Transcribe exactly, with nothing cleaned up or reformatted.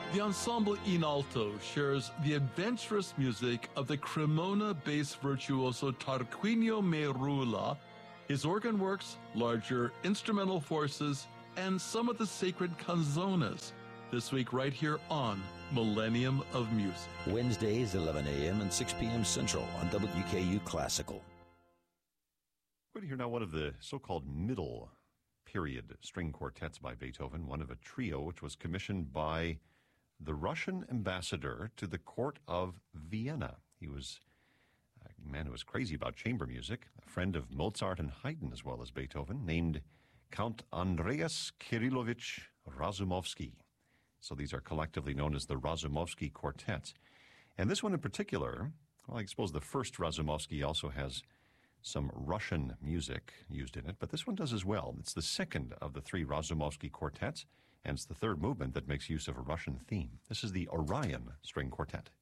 The ensemble in alto shares the adventurous music of the Cremona bass virtuoso Tarquinio Merula, his organ works, larger instrumental forces, and some of the sacred canzonas. This week right here on Millennium of Music. Wednesdays, eleven a.m. and six p.m. Central on W K U Classical. We're going to hear now one of the so-called middle period string quartets by Beethoven, one of a trio which was commissioned by the Russian ambassador to the court of Vienna. He was a man who was crazy about chamber music, a friend of Mozart and Haydn as well as Beethoven, named Count Andreas Kirillovich Razumovsky. So these are collectively known as the Razumovsky Quartets. And this one in particular, well, I suppose the first Razumovsky also has some Russian music used in it, but this one does as well. It's the second of the three Razumovsky quartets, and it's the third movement that makes use of a Russian theme. This is the Orion String Quartet.